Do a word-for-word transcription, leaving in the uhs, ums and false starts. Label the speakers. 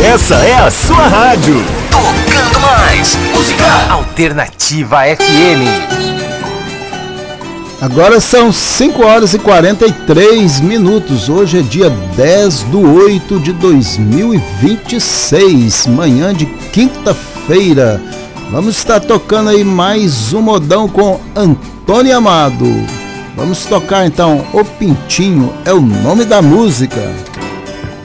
Speaker 1: Essa é a sua rádio.
Speaker 2: Tocando mais música Alternativa F M.
Speaker 3: Agora são cinco horas e quarenta e três minutos. Hoje é dia dez de oito de dois mil e vinte e seis, manhã de quinta-feira. Vamos estar tocando aí mais um modão com Antônio Amado. Vamos tocar então O Pintinho, é o nome da música.